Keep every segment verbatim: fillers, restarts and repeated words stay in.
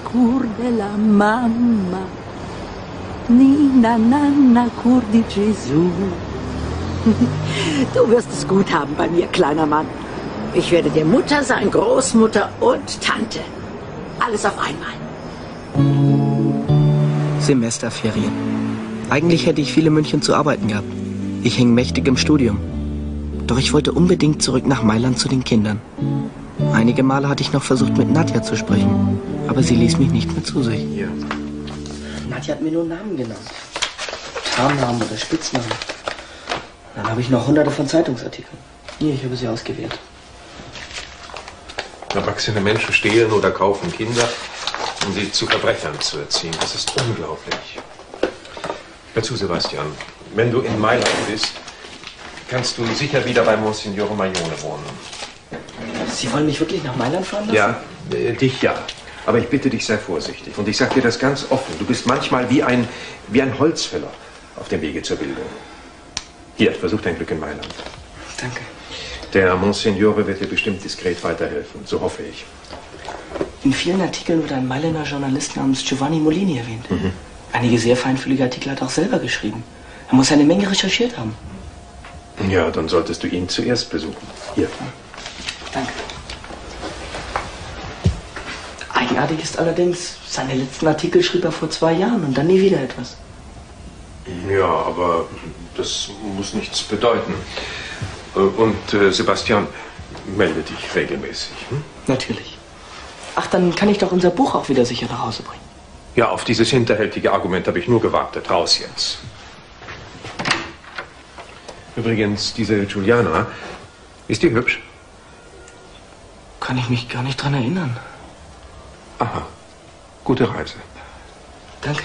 cur della mamma, Nina, Nana, cur di Gesù. Du wirst es gut haben bei mir, kleiner Mann. Ich werde dir Mutter sein, Großmutter und Tante. Alles auf einmal. Semesterferien. Eigentlich hätte ich viel in München zu arbeiten gehabt. Ich hing mächtig im Studium. Doch ich wollte unbedingt zurück nach Mailand zu den Kindern. Einige Male hatte ich noch versucht, mit Nadja zu sprechen. Aber sie ließ mich nicht mehr zu sich. Hier. Nadja hat mir nur Namen genannt. Tarnnamen oder Spitznamen. Dann habe ich noch hunderte von Zeitungsartikeln. Hier, ich habe sie ausgewählt. Erwachsene Menschen stehlen oder kaufen Kinder, um sie zu Verbrechern zu erziehen. Das ist unglaublich. Hör zu, Sebastian. Wenn du in Mailand bist, kannst du sicher wieder bei Monsignore Maione wohnen. Sie wollen mich wirklich nach Mailand fahren lassen? Ja, äh, dich ja. Aber ich bitte dich, sei vorsichtig. Und ich sage dir das ganz offen. Du bist manchmal wie ein, wie ein Holzfäller auf dem Wege zur Bildung. Hier, versuch dein Glück in Mailand. Danke. Der Monsignore wird dir bestimmt diskret weiterhelfen. So hoffe ich. In vielen Artikeln wird ein Mailänder Journalist namens Giovanni Molini erwähnt. Mhm. Einige sehr feinfühlige Artikel hat er auch selber geschrieben. Er muss eine Menge recherchiert haben. Ja, dann solltest du ihn zuerst besuchen. Hier. Danke. Eigenartig ist allerdings, seine letzten Artikel schrieb er vor zwei Jahren und dann nie wieder etwas. Ja, aber das muss nichts bedeuten. Und äh, Sebastian, melde dich regelmäßig. Hm? Natürlich. Ach, dann kann ich doch unser Buch auch wieder sicher nach Hause bringen. Ja, auf dieses hinterhältige Argument habe ich nur gewartet. Raus jetzt. Übrigens, diese Juliana, ist die hübsch? Kann ich mich gar nicht dran erinnern. Aha. Gute Reise. Danke.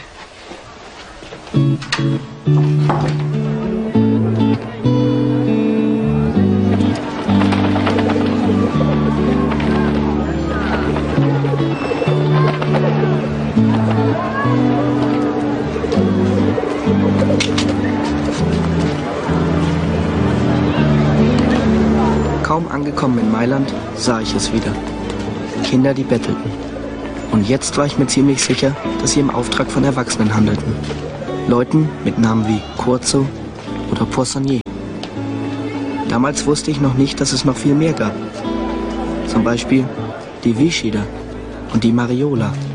Kaum angekommen in Mailand, sah ich es wieder. Kinder, die bettelten. Und jetzt war ich mir ziemlich sicher, dass sie im Auftrag von Erwachsenen handelten. Leuten mit Namen wie Corso oder Poissonnier. Damals wusste ich noch nicht, dass es noch viel mehr gab. Zum Beispiel die Wischida und die Mariola.